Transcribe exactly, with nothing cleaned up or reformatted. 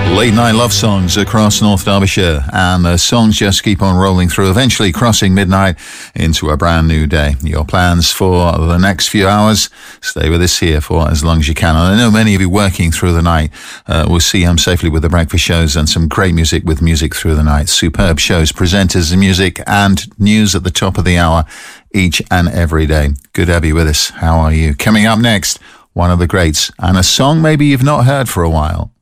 Late night love songs across North Derbyshire, and the songs just keep on rolling through, eventually crossing midnight into a brand new day. Your plans for the next few hours? Stay with us here for as long as you can. And I know many of you working through the night uh, will see home safely with the breakfast shows and some great music with Music Through the Night. Superb shows, presenters, music and news at the top of the hour each and every day. Good to have you with us. How are you? Coming up next, one of the greats and a song maybe you've not heard for a while.